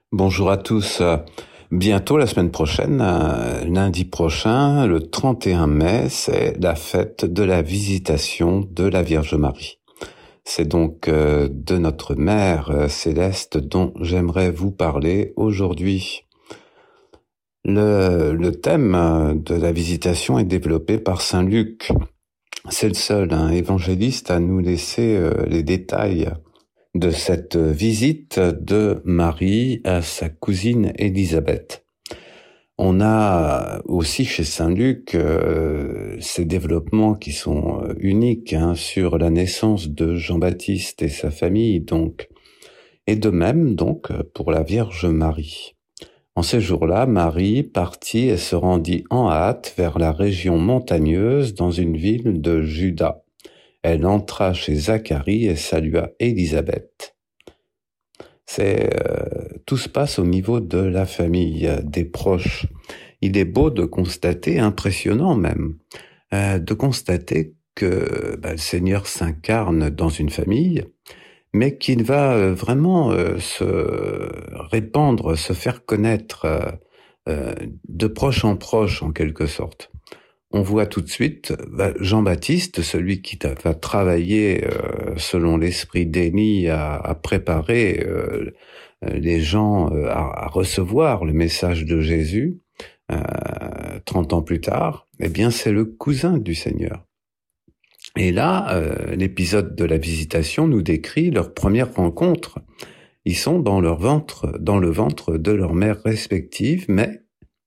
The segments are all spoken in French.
Bonjour à tous. Bientôt la semaine prochaine, lundi prochain, le 31 mai, c'est la fête de la Visitation de la Vierge Marie. C'est donc de notre Mère céleste dont j'aimerais vous parler aujourd'hui. Le thème de la Visitation est développé par Saint Luc. C'est le seul évangéliste à nous laisser les détails de cette visite de Marie à sa cousine Élisabeth. On a aussi chez Saint Luc ces développements qui sont uniques sur la naissance de Jean-Baptiste et sa famille, donc, et de même donc pour la Vierge Marie. En ces jours-là, Marie partit et se rendit en hâte vers la région montagneuse dans une ville de Juda. Elle entra chez Zacharie et salua Élisabeth. Tout se passe au niveau de la famille, des proches. Il est beau de constater, impressionnant même, de constater que le Seigneur s'incarne dans une famille, mais qu'il va vraiment se répandre, se faire connaître de proche en proche en quelque sorte. On voit tout de suite Jean-Baptiste, celui qui va travailler selon l'esprit d'Élie à préparer les gens à recevoir le message de Jésus 30 ans plus tard. Eh bien, c'est le cousin du Seigneur. Et là, l'épisode de la Visitation nous décrit leur première rencontre. Ils sont dans le ventre de leur mère respective, mais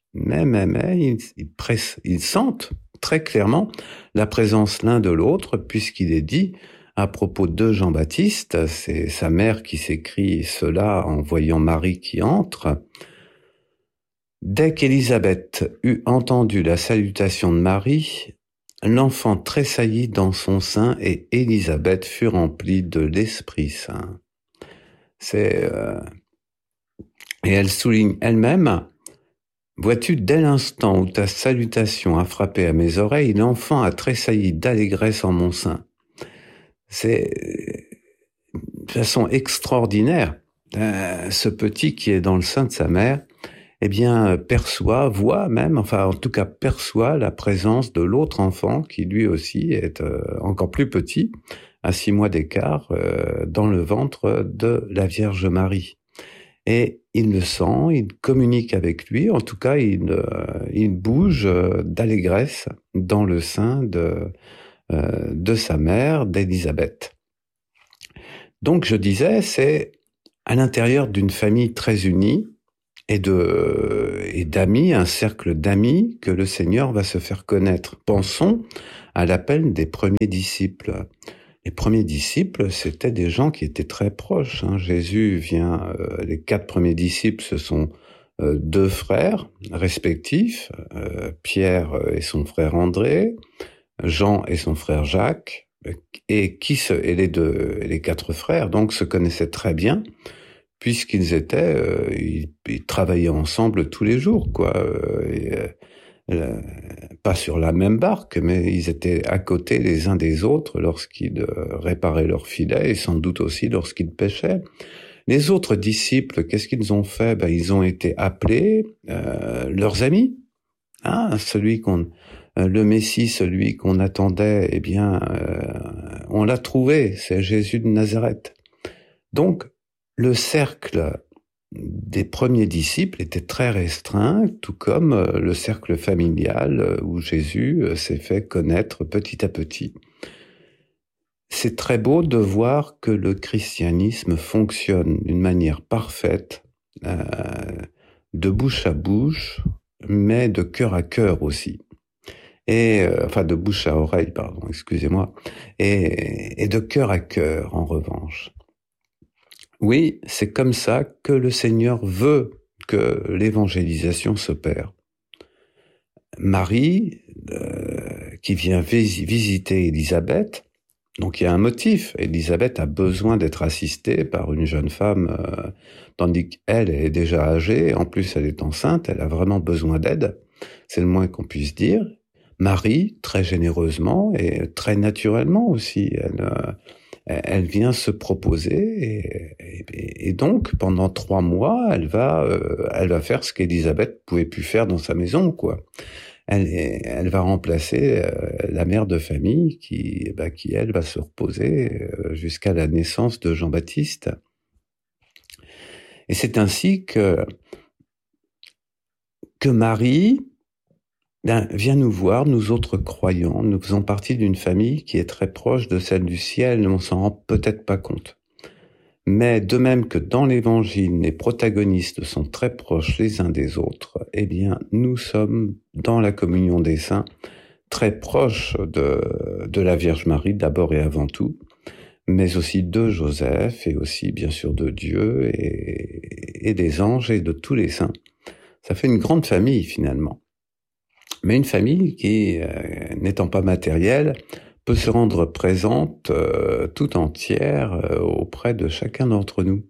ils sentent très clairement la présence l'un de l'autre, puisqu'il est dit à propos de Jean-Baptiste, c'est sa mère qui s'écrit cela en voyant Marie qui entre. Dès qu'Élisabeth eut entendu la salutation de Marie, l'enfant tressaillit dans son sein et Élisabeth fut remplie de l'Esprit Saint. Et elle souligne elle-même: vois-tu, dès l'instant où ta salutation a frappé à mes oreilles, l'enfant a tressailli d'allégresse en mon sein. C'est de façon extraordinaire. Ce petit qui est dans le sein de sa mère, eh bien, voit même, enfin, en tout cas, perçoit la présence de l'autre enfant qui lui aussi est encore plus petit, à 6 mois d'écart, dans le ventre de la Vierge Marie. Et il le sent, il communique avec lui, en tout cas, il bouge d'allégresse dans le sein de sa mère, d'Élisabeth. Donc, je disais, c'est à l'intérieur d'une famille très unie et d'amis, un cercle d'amis que le Seigneur va se faire connaître. Pensons à l'appel des premiers disciples. Les premiers disciples, c'était des gens qui étaient très proches. Jésus vient, les 4 premiers disciples, ce sont 2 frères respectifs, Pierre et son frère André, Jean et son frère Jacques, et les 4 frères donc se connaissaient très bien, puisqu'ils ils travaillaient ensemble tous les jours, quoi. Pas sur la même barque, mais ils étaient à côté les uns des autres lorsqu'ils réparaient leurs filets et sans doute aussi lorsqu'ils pêchaient. Les autres disciples, qu'est-ce qu'ils ont fait? Ils ont été appelés leurs amis. Le Messie, celui qu'on attendait, eh bien, on l'a trouvé, c'est Jésus de Nazareth. Donc, le cercle des premiers disciples était très restreint, tout comme le cercle familial où Jésus s'est fait connaître petit à petit. C'est très beau de voir que le christianisme fonctionne d'une manière parfaite, de bouche à bouche, mais de cœur à cœur aussi. De bouche à oreille, pardon, excusez-moi, et de cœur à cœur en revanche. Oui, c'est comme ça que le Seigneur veut que l'évangélisation s'opère. Marie, qui vient visiter Élisabeth, donc il y a un motif. Élisabeth a besoin d'être assistée par une jeune femme, tandis qu'elle est déjà âgée, en plus elle est enceinte, elle a vraiment besoin d'aide, c'est le moins qu'on puisse dire. Marie, très généreusement et très naturellement aussi, elle vient se proposer et donc pendant 3 mois, elle va faire ce qu'Élisabeth pouvait plus faire dans sa maison, quoi. Elle va remplacer la mère de famille qui elle va se reposer jusqu'à la naissance de Jean-Baptiste. Et c'est ainsi que Marie vient nous voir, nous autres croyants. Nous faisons partie d'une famille qui est très proche de celle du ciel, on s'en rend peut-être pas compte. Mais de même que dans l'Évangile, les protagonistes sont très proches les uns des autres, eh bien, nous sommes dans la communion des saints, très proches de la Vierge Marie d'abord et avant tout, mais aussi de Joseph et aussi bien sûr de Dieu et des anges et de tous les saints. Ça fait une grande famille finalement. Mais une famille qui, n'étant pas matérielle, peut se rendre présente tout entière auprès de chacun d'entre nous.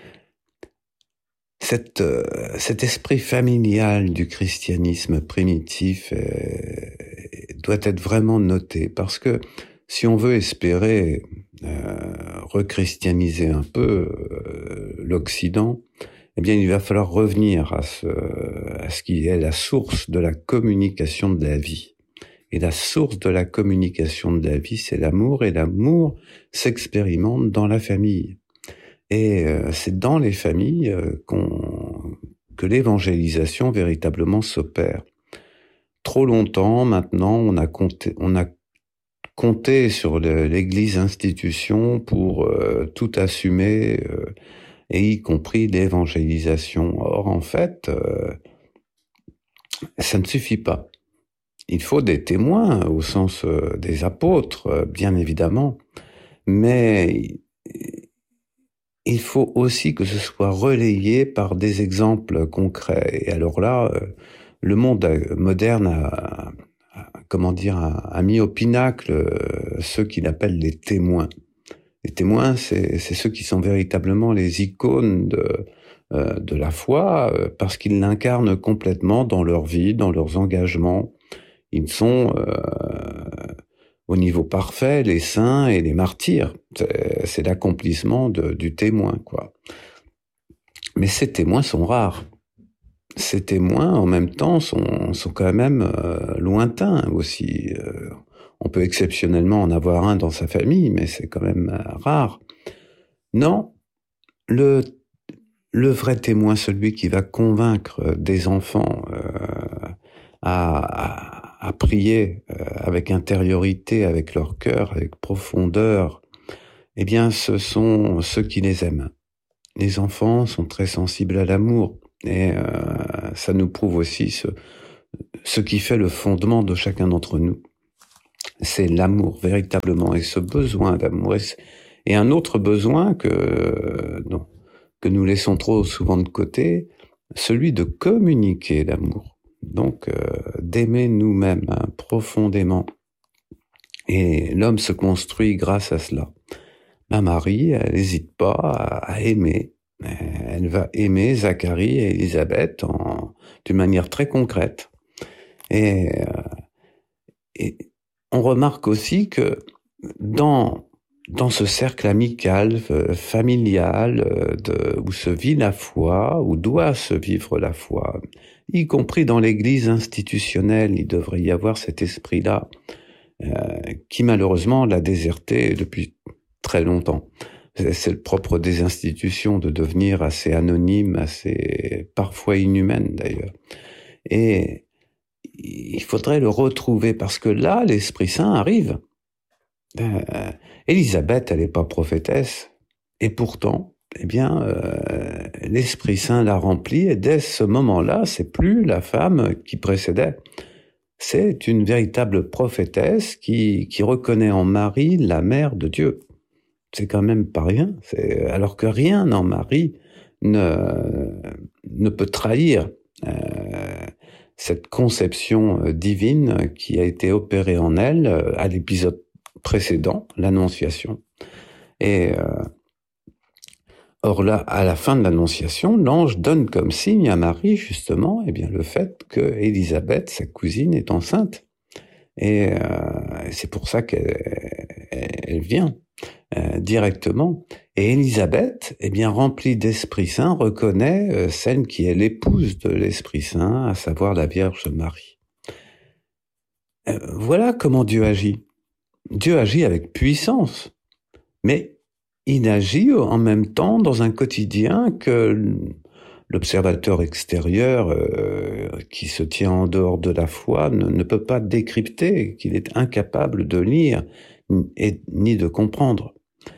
Cet esprit familial du christianisme primitif doit être vraiment noté, parce que si on veut espérer rechristianiser un peu l'Occident, eh bien, il va falloir revenir à ce qui est la source de la communication de la vie. Et la source de la communication de la vie, c'est l'amour, et l'amour s'expérimente dans la famille. Et c'est dans les familles que l'évangélisation véritablement s'opère. Trop longtemps maintenant, on a compté sur l'Église institution pour tout assumer, et y compris l'évangélisation. Or, en fait, ça ne suffit pas. Il faut des témoins au sens des apôtres, bien évidemment, mais il faut aussi que ce soit relayé par des exemples concrets. Et alors là, le monde moderne a mis au pinacle ceux qu'il appelle les témoins. Les témoins, c'est ceux qui sont véritablement les icônes de la foi, parce qu'ils l'incarnent complètement dans leur vie, dans leurs engagements. Ils sont au niveau parfait les saints et les martyrs. C'est l'accomplissement du témoin, quoi. Mais ces témoins sont rares. Ces témoins, en même temps, sont quand même lointains aussi. On peut exceptionnellement en avoir un dans sa famille, mais c'est quand même rare. Non, le vrai témoin, celui qui va convaincre des enfants à prier avec intériorité, avec leur cœur, avec profondeur, eh bien, ce sont ceux qui les aiment. Les enfants sont très sensibles à l'amour, et ça nous prouve aussi ce qui fait le fondement de chacun d'entre nous. C'est l'amour, véritablement, et ce besoin d'amour. Et un autre besoin que nous laissons trop souvent de côté, celui de communiquer l'amour. Donc, d'aimer nous-mêmes profondément. Et l'homme se construit grâce à cela. Ma Marie, elle n'hésite pas à aimer. Elle va aimer Zacharie et Élisabeth d'une manière très concrète. Et on remarque aussi que dans ce cercle amical, familial, où se vit la foi, où doit se vivre la foi, y compris dans l'Église institutionnelle, il devrait y avoir cet esprit-là, qui malheureusement l'a déserté depuis très longtemps. C'est le propre des institutions de devenir assez anonyme, assez parfois inhumaine d'ailleurs. Et il faudrait le retrouver, parce que là, l'Esprit Saint arrive. Élisabeth, elle n'est pas prophétesse, et pourtant, eh bien, l'Esprit Saint l'a remplie, et dès ce moment-là, c'est plus la femme qui précédait. C'est une véritable prophétesse qui reconnaît en Marie la mère de Dieu. C'est quand même pas rien. Alors que rien en Marie ne peut trahir cette conception divine qui a été opérée en elle à l'épisode précédent, l'Annonciation. Et or là, à la fin de l'Annonciation, l'ange donne comme signe à Marie justement, eh bien, le fait que Élisabeth, sa cousine, est enceinte. Et c'est pour ça qu'elle vient. directement. Et Élisabeth, eh bien, remplie d'Esprit Saint, reconnaît celle qui est l'épouse de l'Esprit Saint, à savoir la Vierge Marie. Voilà comment Dieu agit. Dieu agit avec puissance, mais il agit en même temps dans un quotidien que l'observateur extérieur qui se tient en dehors de la foi ne peut pas décrypter, qu'il est incapable de lire ni de comprendre.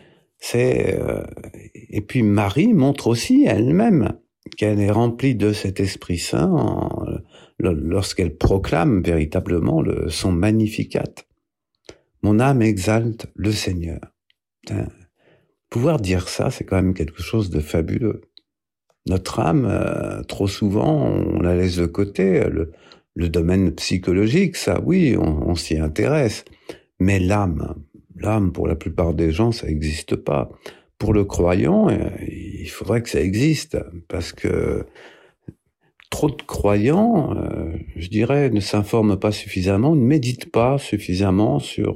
Et puis Marie montre aussi elle-même qu'elle est remplie de cet Esprit Saint lorsqu'elle proclame véritablement son Magnificat. Mon âme exalte le Seigneur. Pouvoir dire ça, c'est quand même quelque chose de fabuleux. Notre âme, trop souvent, on la laisse de côté. Le domaine psychologique, ça, oui, on s'y intéresse. Mais l'âme, pour la plupart des gens, ça n'existe pas. Pour le croyant, il faudrait que ça existe, parce que trop de croyants, je dirais, ne s'informent pas suffisamment, ne méditent pas suffisamment sur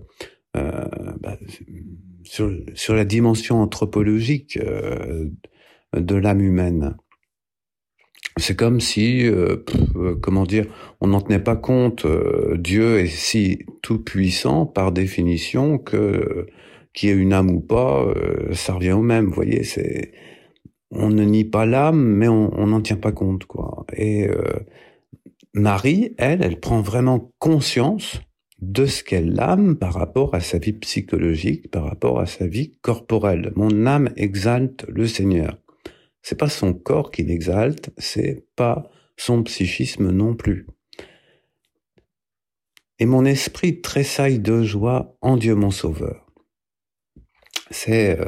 la dimension anthropologique de l'âme humaine. C'est comme si, on n'en tenait pas compte. Dieu est si tout puissant par définition que qu'il y ait une âme ou pas, ça revient au même. Vous voyez, on ne nie pas l'âme, mais on n'en tient pas compte, quoi. Et Marie, elle prend vraiment conscience de ce qu'est l'âme par rapport à sa vie psychologique, par rapport à sa vie corporelle. Mon âme exalte le Seigneur. C'est pas son corps qui l'exalte, c'est pas son psychisme non plus. Et mon esprit tressaille de joie en Dieu mon Sauveur. C'est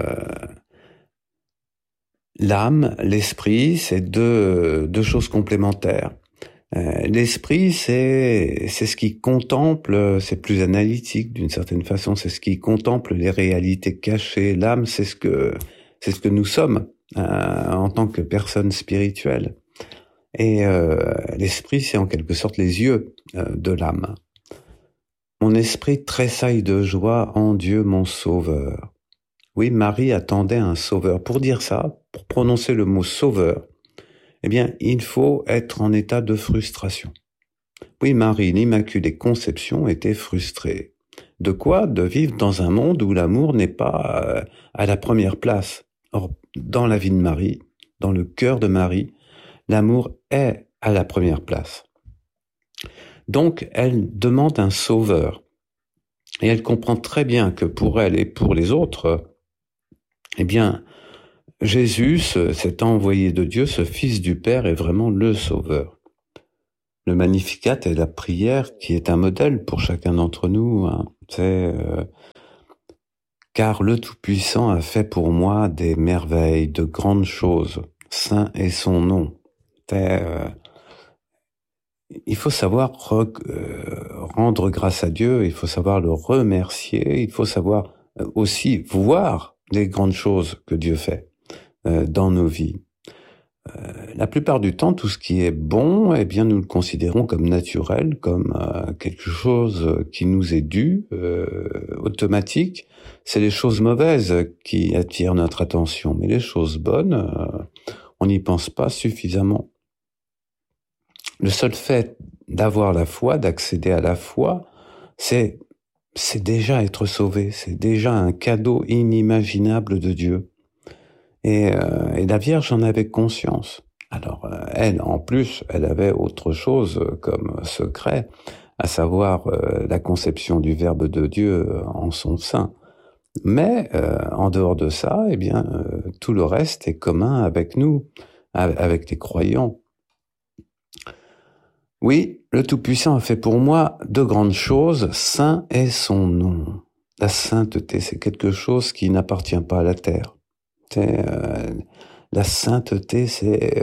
l'âme, l'esprit, c'est deux choses complémentaires. L'esprit, c'est ce qui contemple, c'est plus analytique d'une certaine façon, c'est ce qui contemple les réalités cachées. L'âme, c'est ce que nous sommes en tant que personne spirituelle. Et l'esprit, c'est en quelque sorte les yeux de l'âme. Mon esprit tressaille de joie en Dieu mon Sauveur. Oui, Marie attendait un sauveur. Pour dire ça, pour prononcer le mot sauveur, eh bien, il faut être en état de frustration. Oui, Marie, l'Immaculée Conception, était frustrée. De quoi? De vivre dans un monde où l'amour n'est pas à la première place. Or, dans la vie de Marie, dans le cœur de Marie, l'amour est à la première place. Donc, elle demande un sauveur. Et elle comprend très bien que pour elle et pour les autres, eh bien, Jésus, cet envoyé de Dieu, ce Fils du Père, est vraiment le Sauveur. Le Magnificat est la prière qui est un modèle pour chacun d'entre nous. Hein. Car le Tout-Puissant a fait pour moi des merveilles, de grandes choses. Saint est son nom. Il faut savoir rendre grâce à Dieu, il faut savoir le remercier, il faut savoir aussi voir les grandes choses que Dieu fait dans nos vies. La plupart du temps, tout ce qui est bon, eh bien, nous le considérons comme naturel, comme quelque chose qui nous est dû, automatique. C'est les choses mauvaises qui attirent notre attention, mais les choses bonnes, on n'y pense pas suffisamment. Le seul fait d'avoir la foi, d'accéder à la foi, c'est déjà être sauvé, c'est déjà un cadeau inimaginable de Dieu. Et la Vierge en avait conscience. Alors elle, en plus, elle avait autre chose comme secret, à savoir la conception du Verbe de Dieu en son sein. Mais en dehors de ça, eh bien, tout le reste est commun avec nous, avec les croyants. Oui, le Tout-Puissant a fait pour moi de grandes choses, saint est son nom. La sainteté, c'est quelque chose qui n'appartient pas à la terre. La sainteté, c'est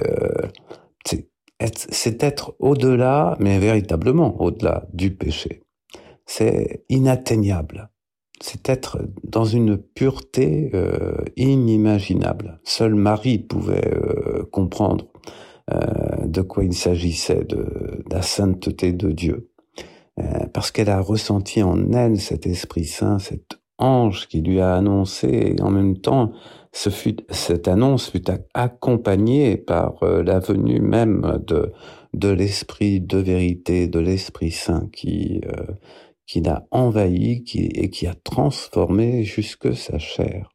être au-delà, mais véritablement au-delà du péché. C'est inatteignable. C'est être dans une pureté inimaginable. Seule Marie pouvait comprendre de quoi il s'agissait, de la sainteté de Dieu. Parce qu'elle a ressenti en elle cet Esprit Saint, cette ange qui lui a annoncé, et en même temps, cette annonce fut accompagnée par la venue même de l'Esprit de vérité, de l'Esprit Saint qui l'a envahi et qui a transformé jusque sa chair.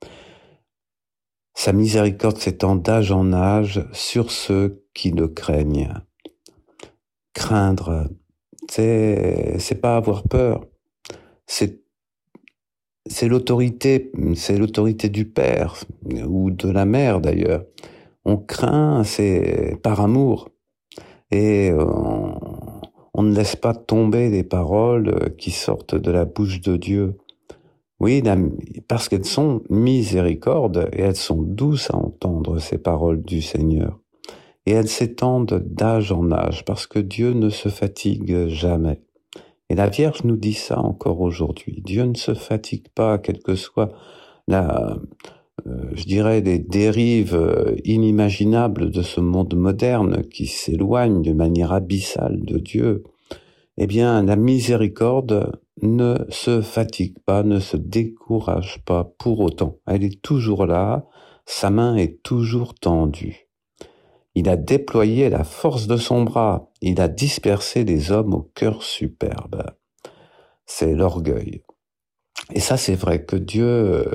Sa miséricorde s'étend d'âge en âge sur ceux qui le craignent. Craindre, c'est pas avoir peur, c'est l'autorité du père ou de la mère d'ailleurs. On craint, c'est par amour, et on ne laisse pas tomber les paroles qui sortent de la bouche de Dieu. Oui, parce qu'elles sont miséricordes et elles sont douces à entendre, ces paroles du Seigneur. Et elles s'étendent d'âge en âge, parce que Dieu ne se fatigue jamais. Et la Vierge nous dit ça encore aujourd'hui. Dieu ne se fatigue pas, quelle que soit je dirais, les dérives inimaginables de ce monde moderne qui s'éloigne de manière abyssale de Dieu. Eh bien, la miséricorde ne se fatigue pas, ne se décourage pas pour autant. Elle est toujours là, sa main est toujours tendue. Il a déployé la force de son bras, il a dispersé les hommes au cœur superbe. C'est l'orgueil. Et ça, c'est vrai que Dieu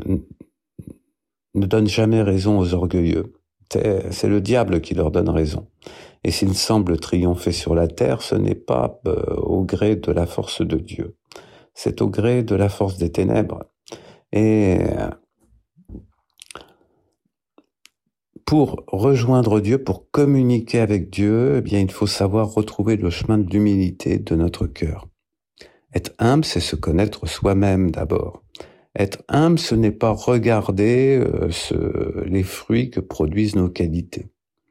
ne donne jamais raison aux orgueilleux. C'est le diable qui leur donne raison. Et s'il semble triompher sur la terre, ce n'est pas au gré de la force de Dieu. C'est au gré de la force des ténèbres. Et pour rejoindre Dieu, pour communiquer avec Dieu, eh bien, il faut savoir retrouver le chemin de l'humilité de notre cœur. Être humble, c'est se connaître soi-même d'abord. Être humble, ce n'est pas regarder les fruits que produisent nos qualités.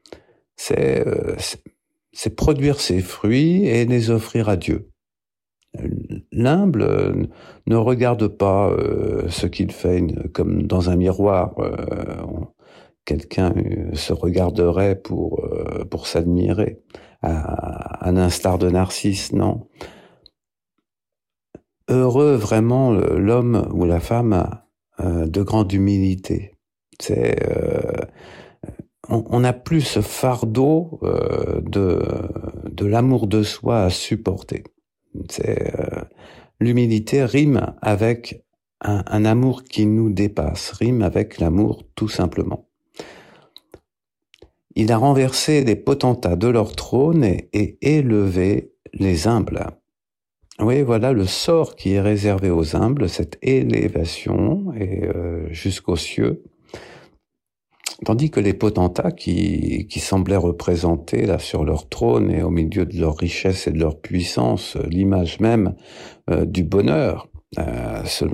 C'est produire ses fruits et les offrir à Dieu. L'humble ne regarde pas ce qu'il fait comme dans un miroir. Quelqu'un se regarderait pour s'admirer, à l'instar de Narcisse, non. Heureux vraiment l'homme ou la femme de grande humilité. On n'a plus ce fardeau de l'amour de soi à supporter. L'humilité rime avec un amour qui nous dépasse, rime avec l'amour tout simplement. Il a renversé les potentats de leur trône et élevé les humbles. Oui, voilà le sort qui est réservé aux humbles, cette élévation et jusqu'aux cieux. Tandis que les potentats qui semblaient représenter là sur leur trône et au milieu de leur richesse et de leur puissance l'image même du bonheur, selon